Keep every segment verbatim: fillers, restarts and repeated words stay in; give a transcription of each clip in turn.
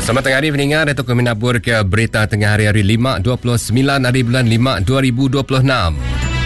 Selamat tengah hari pendengar, Datuk kami nabur ke berita tengah hari-hari lima dua puluh sembilan hari bulan lima dua ribu dua puluh enam.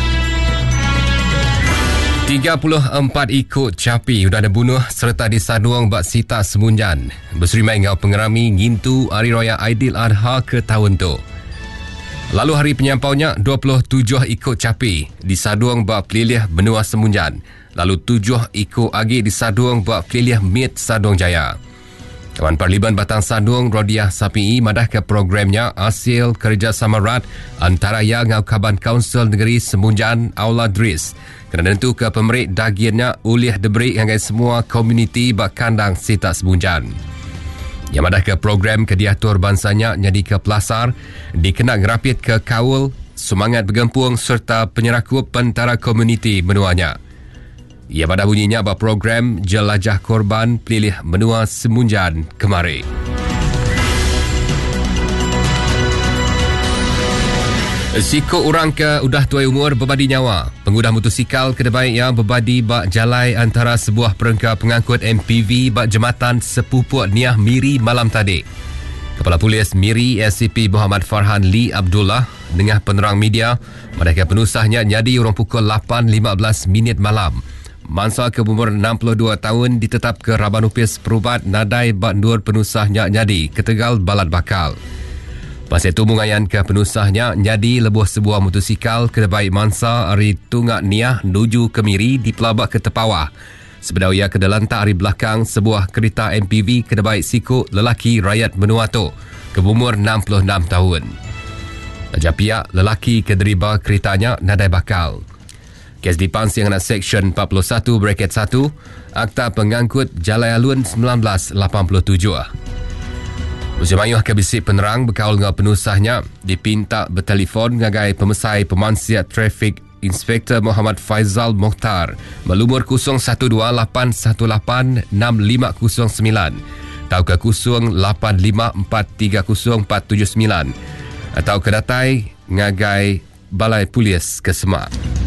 tiga puluh empat ikut capi sudah dibunuh serta disaduang bak sita semunjan. Berserimai ngau pengerami ngintu Hari Raya Aidiladha ke tahun tu. Lalu hari penyampaunya dua puluh tujuh ikut capi disaduang bak pelilih benua semunjan. Lalu tujuh ikut agi disaduang bak pelilih Mit Sadong Jaya. Kawan Parlimen Batang Sadung Rodiah Sapii madah ke programnya hasil kerjasama rat antara yang ngau Kaban Kaunsil Negeri Semunjan Aula Dris. Kerana tentu ke pemerik dagiannya ulih diberi dengan semua komuniti bak kandang sita Semunjan. Yang madah ke program ke diatur bansanya jadi ke pelasar dikenak rapid ke kawul semangat bergempung serta penyerakup antara komuniti menuanya. Ia pada bunyinya bahawa program Jelajah Korban Pelilih Menua Semunjan kemari. Siko orang ke udah tuai umur berbadi nyawa. Pengguna motosikal kedebai yang berbadi bak jalai antara sebuah perengka pengangkut M P V bak jematan Sepupuk Niah Miri malam tadi. Kepala Polis Miri S C P Muhammad Farhan Lee Abdullah dengan penerang media mereka penusahnya nyadi orang pukul lapan lima belas minit malam. Mansa ke umur enam puluh dua tahun ditetap ke Raban Upis Perubat Nadai Bak Nur penusahnya nyadi ke Tegal Balat Bakal. Pasal itu mengayan ke penusahnya nyadi lebuh sebuah motosikal ke debai Mansa hari Tungak Niah nuju ke Miri di Pelabak ke Tepawah. Sebenarnya ke delantak hari belakang sebuah kereta M P V ke debai siku lelaki rakyat Menuato ke umur enam puluh enam tahun. Ajar pihak lelaki ke deriba keretanya Nadai Bakal. Kes dipansing anak Seksyen empat puluh satu bracket satu Akta Pengangkut Jalai Alun sembilan belas lapan puluh tujuh. Usia mayuh ke bisik penerang berkaul dengan penusahnya dipinta bertelefon ngagai pemesai pemansiat trafik Inspektor Muhammad Faizal Mokhtar melumur kosong satu dua lapan satu lapan enam lima kosong sembilan atau ke kosong lapan lima empat tiga kosong empat tujuh sembilan atau ke datai ngagai Balai Polis ke Semak.